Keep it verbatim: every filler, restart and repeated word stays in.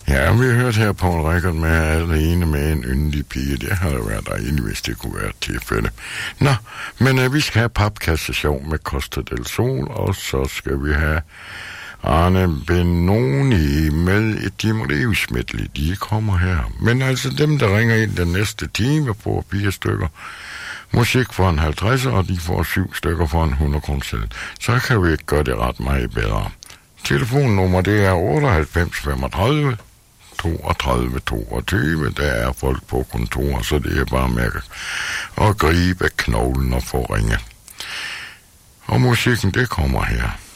Ja, vi har hørt her Paul Rickard med Alene med en yndig pige. Det har jo været dejligt, hvis det kunne være et tilfælde. Nå, men øh, vi skal have papkasseshow med Costa del Sol, og så skal vi have Arne Benoni med et Timoleus-medley. De kommer her. Men altså dem, der ringer ind den næste time, får fire stykker musik for en halvtredser, og de får syv stykker for en hundrede kroner. Så kan vi ikke gøre det ret meget bedre. Telefonnummer, det er otteoghalvfems femogtredive toogtredive toogtyve. Der er folk på kontor, så det er bare med at gribe knoglen og få ringe. Og musikken, det kommer her.